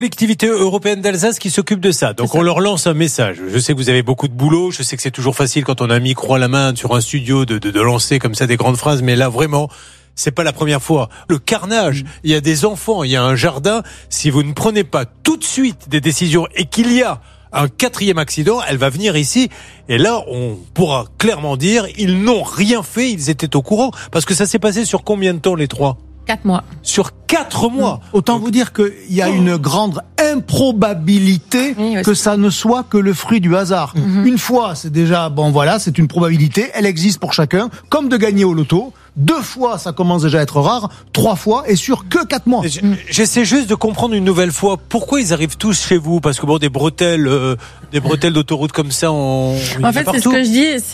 Collectivité européenne d'Alsace qui s'occupe de ça. Donc on leur lance un message. Je sais que vous avez beaucoup de boulot. Je sais que c'est toujours facile quand on a un micro à la main sur un studio de lancer comme ça des grandes phrases. Mais là vraiment, c'est pas la première fois. Le carnage. Il y a des enfants, il y a un jardin. Si vous ne prenez pas tout de suite des décisions et qu'il y a un 4e accident, elle va venir ici. Et là, on pourra clairement dire, ils n'ont rien fait. Ils étaient au courant. Parce que ça s'est passé sur combien de temps les 3 ? 4 mois. Sur 4 mois. Autant vous dire qu'il y a une grande improbabilité que ça ne soit que le fruit du hasard. Une fois, c'est déjà, c'est une probabilité, elle existe pour chacun, comme de gagner au loto. 2 fois, ça commence déjà à être rare. 3 fois, et sur que 4 mois. J'essaie juste de comprendre une nouvelle fois pourquoi ils arrivent tous chez vous, parce que des bretelles d'autoroute comme ça, en fait, c'est ce que je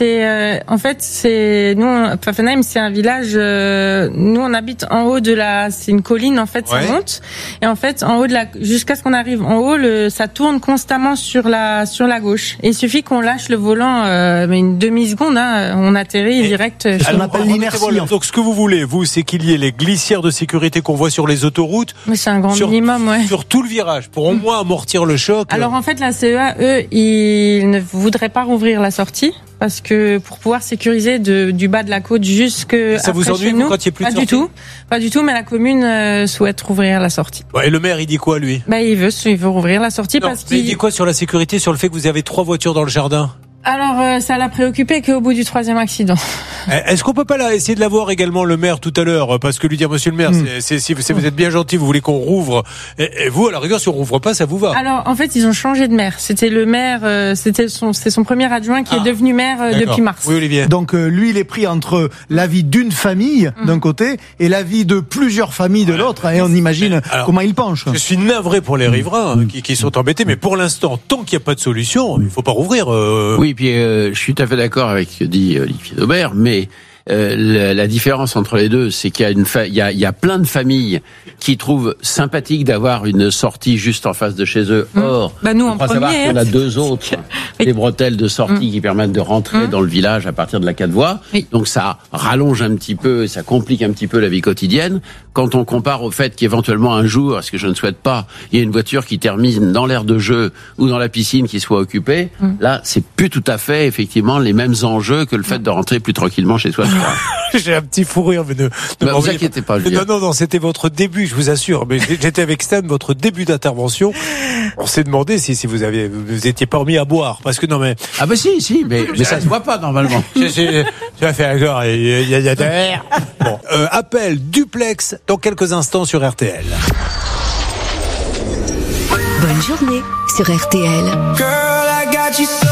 dis. C'est nous, Pfaffenheim, c'est un village. Nous, on habite en haut c'est une colline. En fait, ça monte, et en fait, en haut jusqu'à ce qu'on arrive en haut, ça tourne constamment sur la gauche. Et il suffit qu'on lâche le volant, une demi-seconde, on atterrit direct. C'est ce qu'on appelle l'inertie. Donc ce que vous voulez, vous, c'est qu'il y ait les glissières de sécurité qu'on voit sur les autoroutes. Mais c'est un grand minimum, sur tout le virage, pour au moins amortir le choc. Alors en fait, la CEA, eux, ils ne voudraient pas rouvrir la sortie. Parce que pour pouvoir sécuriser du bas de la côte jusqu'à ça vous ennuie quand il n'y a plus de sortie ? Pas du tout, mais la commune souhaite rouvrir la sortie. Et le maire, il dit quoi, lui ? Il veut rouvrir la sortie parce qu'il... il dit quoi sur la sécurité, sur le fait que vous avez 3 voitures dans le jardin ? Alors, ça l'a préoccupé qu'au bout du 3e accident. Est-ce qu'on peut pas essayer de l'avoir également le maire tout à l'heure, parce que lui dire, monsieur le maire, si vous êtes bien gentil, vous voulez qu'on rouvre, et vous, à la rigueur, si on rouvre pas, ça vous va. Alors, en fait, ils ont changé de maire. C'était le maire, c'est son premier adjoint qui est devenu maire depuis mars. Oui, Olivier. Donc, lui, il est pris entre l'avis d'une famille, d'un côté, et l'avis de plusieurs familles de l'autre, et on imagine comment il penche. Je suis navré pour les riverains qui sont embêtés, mais pour l'instant, tant qu'il n'y a pas de solution, il faut pas rouvrir. Oui, puis je suis tout à fait d'accord avec ce que dit Olivier Daubert, mais la différence entre les deux, c'est qu'il y a plein de familles qui trouvent sympathique d'avoir une sortie juste en face de chez eux. Or, nous en premier, savoir qu'on a 2 autres, des bretelles de sortie qui permettent de rentrer dans le village à partir de la 4 voies. Donc ça rallonge un petit peu, ça complique un petit peu la vie quotidienne. Quand on compare au fait qu'éventuellement un jour, ce que je ne souhaite pas, il y a une voiture qui termine dans l'aire de jeu ou dans la piscine qui soit occupée, là, c'est plus tout à fait effectivement les mêmes enjeux que le fait de rentrer plus tranquillement chez soi. J'ai un petit fou rire, mais ne vous inquiétez pas. Non, c'était votre début, je vous assure. Mais j'étais avec Stan, votre début d'intervention. On s'est demandé si vous étiez pas remis à boire, parce que non mais. Ah si, mais ça se voit pas normalement. Tu as fait d'accord. Il y a derrière. Bon, appel duplex dans quelques instants sur RTL. Bonne journée sur RTL. Girl, I got you so.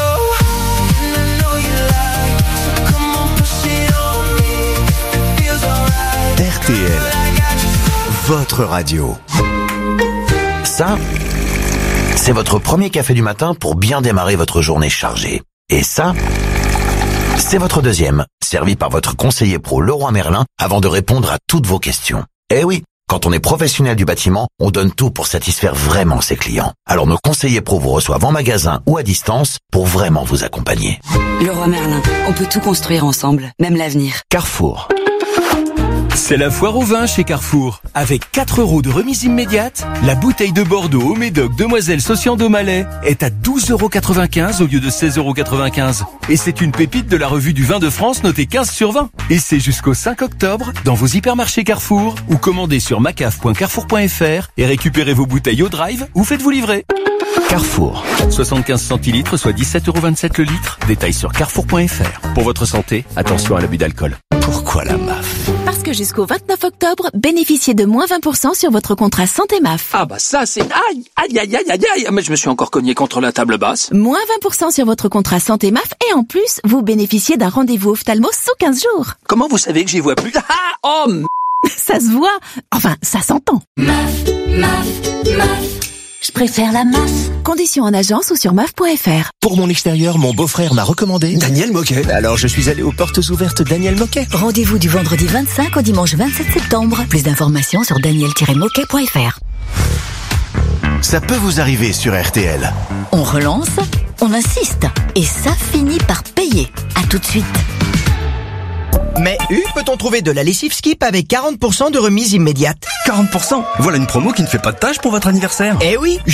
RTL, votre radio. Ça, c'est votre premier café du matin pour bien démarrer votre journée chargée. Et ça, c'est votre deuxième, servi par votre conseiller pro Leroy Merlin avant de répondre à toutes vos questions. Eh oui, quand on est professionnel du bâtiment, on donne tout pour satisfaire vraiment ses clients. Alors nos conseillers pro vous reçoivent en magasin ou à distance pour vraiment vous accompagner. Leroy Merlin, on peut tout construire ensemble, même l'avenir. Carrefour. C'est la foire au vin chez Carrefour. Avec 4 € de remise immédiate, la bouteille de Bordeaux au Médoc Demoiselle Socian de Malais est à 12,95 € au lieu de 16,95 €. Et c'est une pépite de la revue du vin de France notée 15 sur 20. Et c'est jusqu'au 5 octobre dans vos hypermarchés Carrefour ou commandez sur macaf.carrefour.fr et récupérez vos bouteilles au drive ou faites-vous livrer. Carrefour. 75 centilitres, soit 17,27 € le litre. Détails sur carrefour.fr. Pour votre santé, attention à l'abus d'alcool. Pourquoi la MAF ? Parce que jusqu'au 29 octobre, bénéficiez de moins 20% sur votre contrat santé MAF. Ah ça c'est... Aïe. Mais je me suis encore cogné contre la table basse. Moins 20% sur votre contrat santé MAF et en plus, vous bénéficiez d'un rendez-vous ophtalmo sous 15 jours. Comment vous savez que j'y vois plus ? Ça se voit. Enfin, ça s'entend. MAF. Je préfère la MAF. Conditions en agence ou sur MAF.fr. Pour mon extérieur, mon beau-frère m'a recommandé Daniel Moquet. Alors je suis allé aux portes ouvertes Daniel Moquet. Rendez-vous du vendredi 25 au dimanche 27 septembre. Plus d'informations sur daniel-moquet.fr. Ça peut vous arriver sur RTL. On relance, on insiste, et ça finit par payer. À tout de suite. Mais peut-on trouver de la lessive Skip avec 40% de remise immédiate? 40%? Voilà une promo qui ne fait pas de tâche pour votre anniversaire. Eh oui,